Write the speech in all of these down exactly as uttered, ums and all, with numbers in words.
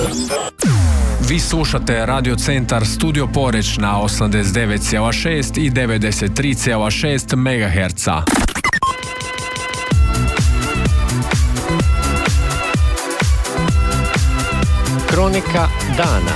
Vi slušate Radio Centar Studio Poreč na osamdeset devet zarez šest i devedeset tri zarez šest megaherca. Kronika dana.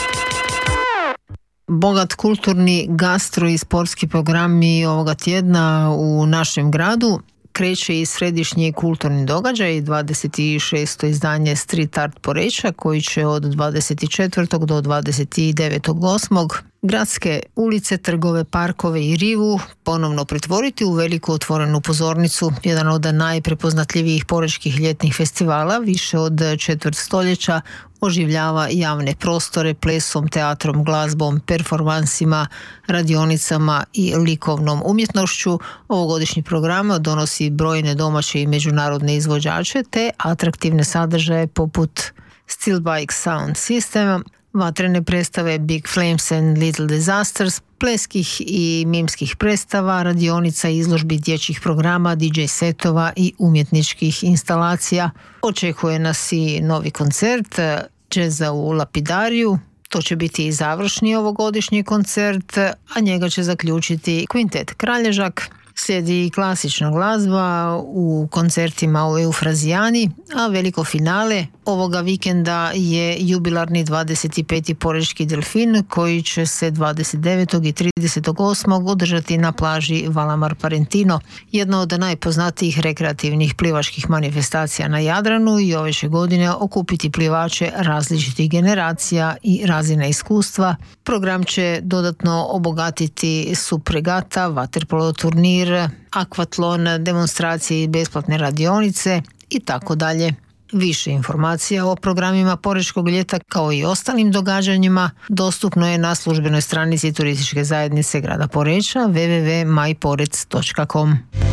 Bogat kulturni, gastro i sportski programi ovoga tjedna u našem gradu. Kreće i središnji kulturni događaj, dvadeset šesto izdanje Street Art Poreča, koji će od dvadeset četvrtog do dvadeset devetog osmog gradske ulice, trgove, parkove i rivu ponovno pretvoriti u veliku otvorenu pozornicu, jedan od najprepoznatljivijih porečkih ljetnih festivala, više od četvrt stoljeća oživljava javne prostore plesom, teatrom, glazbom, performansima, radionicama i likovnom umjetnošću. Ovogodišnji program donosi brojne domaće i međunarodne izvođače te atraktivne sadržaje poput Still Bike Sound Systema, vatrene predstave Big Flames and Little Disasters, pleskih i mimskih predstava, radionica, izložbi dječjih programa, D J setova i umjetničkih instalacija. Očekuje nas i novi koncert džeza u Lapidariju. To će biti i završni ovogodišnji koncert, a njega će zaključiti Kvintet Kralježak. Slijedi i klasična glazba u koncertima u Eufrazijani, a veliko finale ovoga vikenda je jubilarni dvadeset peti Porečki delfin koji će se dvadeset devetog i trideset osmog održati na plaži Valamar Parentino, jedna od najpoznatijih rekreativnih plivačkih manifestacija na Jadranu, i ove će godine okupiti plivače različitih generacija i razina iskustva. Program će dodatno obogatiti supregata, vaterpolo turnir, akvatlon, demonstracije i besplatne radionice i tako dalje. Više informacija o programima Porečkog ljeta kao i ostalim događanjima dostupno je na službenoj stranici turističke zajednice grada Poreča w w w tačka maj porec tačka com.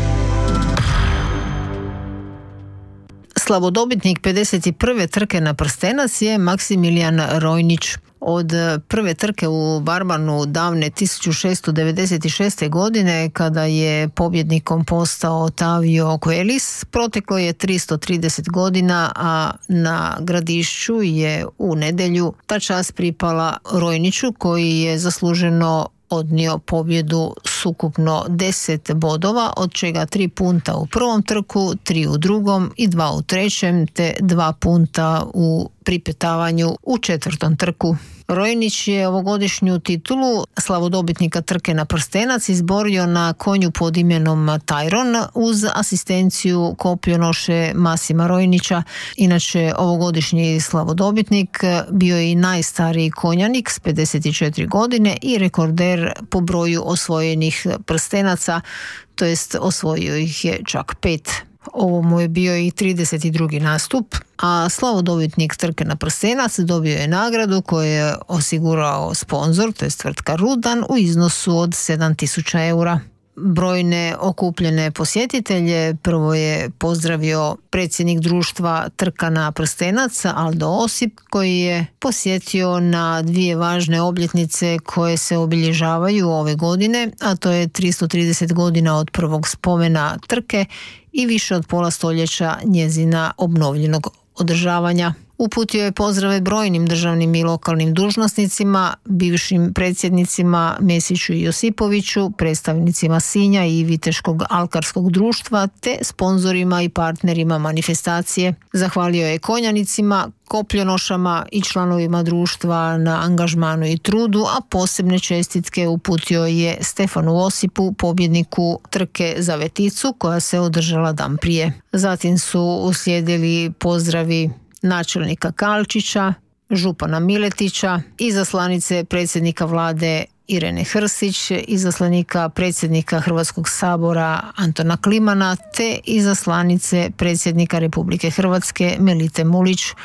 Slavodobitnik pedeset prve trke na prstenac je Maksimilijan Rojnić. Od prve trke u Barbanu davne tisuću šesto devedeset šeste. godine, kada je pobjednikom postao Tavio Coelhis, proteklo je tristo trideset godina, a na Gradišću je u nedjelju ta čast pripala Rojniću, koji je zasluženo odnio pobjedu s ukupno deset bodova, od čega tri punta u prvom trku, tri u drugom i dva u trećem, te dva punta u pripetavanju u četvrtom trku. Rojnić je ovogodišnju titulu slavodobitnika trke na prstenac izborio na konju pod imenom Tyron uz asistenciju kopljonoše Masima Rojnića. Inače, ovogodišnji slavodobitnik bio je i najstariji konjanik s pedeset četiri godine i rekorder po broju osvojenih prstenaca, to jest osvojio ih je čak pet. Ovo mu je bio i trideset drugi nastup, a slavodobitnik trke na prstenac dobio je nagradu koju je osigurao sponzor, to je tvrtka Rudan, u iznosu od sedam tisuća eura. Brojne okupljene posjetitelje prvo je pozdravio predsjednik društva Trka na prstenac Aldo Osip, koji je posjetio na dvije važne obljetnice koje se obilježavaju ove godine, a to je tristo trideset godina od prvog spomena trke i više od pola stoljeća njezina obnovljenog održavanja. Uputio je pozdrave brojnim državnim i lokalnim dužnosnicima, bivšim predsjednicima Mesiću i Josipoviću, predstavnicima Sinja i Viteškog alkarskog društva te sponzorima i partnerima manifestacije. Zahvalio je konjanicima, kopljonošama i članovima društva na angažmanu i trudu, a posebne čestitke uputio je Stefanu Osipu, pobjedniku trke za Veticu koja se održala dan prije. Zatim su uslijedili pozdravi načelnika Kalčića, župana Miletića, izaslanice predsjednika vlade Irene Hrsić, izaslanika predsjednika Hrvatskog sabora Antona Klimana te izaslanice predsjednika Republike Hrvatske Melite Mulić